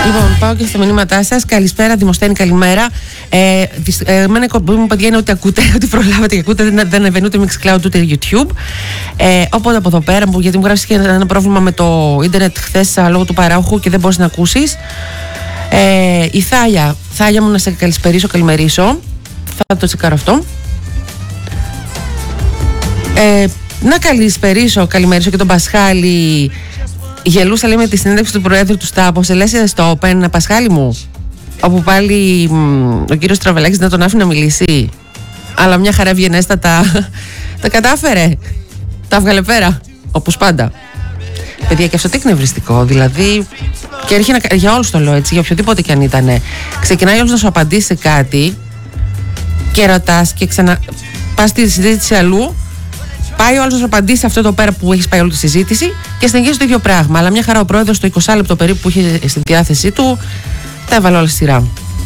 Λοιπόν, πάω και στα μηνύματά σας. Καλησπέρα, Δημοσθένη, καλημέρα. Εμένα η κομπή μου, παιδιά, είναι ότι ακούτε, ότι προλάβατε και ακούτε, δεν ανεβαίνει ούτε Mixcloud ούτε YouTube. Οπότε από εδώ πέρα, γιατί μου γράψεις και ένα πρόβλημα με το ίντερνετ χθες λόγω του παράγωγου και δεν μπορείς να ακούσεις. Η Θάλια μου, να σε καλησπερίσω, καλημερίσω. Θα το τσεκάρω αυτό. Να καλησπερίσω, καλημερίσω και τον Πασχάλη. Γελούσα, λέει, με τη συνέντευξη του Προέδρου του ΣΤΑΠ. Σε λες στο Open, Πασχάλη μου, όπου πάλι ο κύριος Τραβελάκης δεν τον άφηνε να μιλήσει, αλλά μια χαρά ευγενέστατα τα κατάφερε, τα έβγαλε πέρα, όπως πάντα. Παιδιά, και αυτό τι εκνευριστικό, δηλαδή, και έρχεται για όλους το λέω έτσι, για οποιοδήποτε κι αν ήτανε. Ξεκινάει όλος να σου απαντήσει σε κάτι και ρωτάς και πας τη συζήτηση αλλού. Πάει ο άλλος να σου απαντήσει αυτό εδώ πέρα που έχεις πάει όλη τη συζήτηση και συνεχίζει το ίδιο πράγμα. Αλλά μια χαρά ο πρόεδρος, το 20 λεπτό περίπου που είχε στη διάθεσή του, τα έβαλε όλα στη σειρά.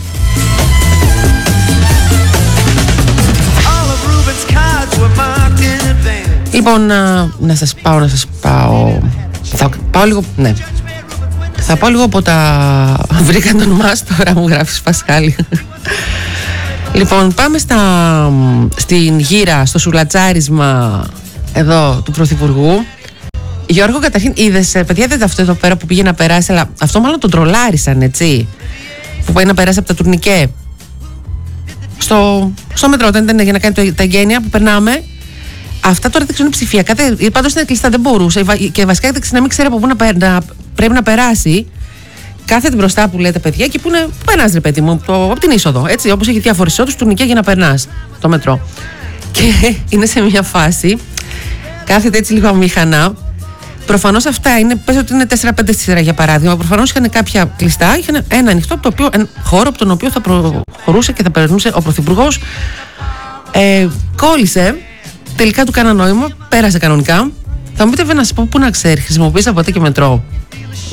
Λοιπόν, να σας πάω. Θα πάω λίγο. Ναι. Θα πάω λίγο από τα. Βρήκα τον μας τώρα, μου γράφεις, Πασχάλη. Λοιπόν, πάμε στην γύρα, στο σουλατσάρισμα εδώ του Πρωθυπουργού. Γιώργο, καταρχήν, είδες, παιδιά, δεν αυτό εδώ πέρα που πήγε να περάσει, αλλά αυτό μάλλον τον τρολάρισαν, έτσι, που πάει να περάσει από τα τουρνικέ στο μετρό, όταν ήταν για να κάνει τα εγγένεια που περνάμε. Αυτά τώρα δεν ξέρουν ψηφιακά, πάντως είναι κλειστά, δεν μπορούσε και βασικά έδειξε να μην ξέρει από πού πρέπει να περάσει. Κάθεται μπροστά που λέτε, παιδιά, και που είναι περνάς, ρε παιδί μου, από την είσοδο. Έτσι, όπως έχει διάφορες εισόδους, τουρνικέ για να περνάς το μετρό. Και είναι σε μια φάση, κάθεται έτσι λίγο αμήχανα. Προφανώς αυτά είναι, πες ότι είναι 4-5 σειρά για παράδειγμα. Προφανώς είχαν κάποια κλειστά, είχαν ένα ανοιχτό χώρο από τον οποίο θα προχωρούσε και θα περνούσε ο Πρωθυπουργός. Κόλλησε, τελικά του κάνα νόημα, πέρασε κανονικά. Θα μου πείτε, βέβαια, να σας πω, πού να ξέρει, χρησιμοποιείς από και μετρό.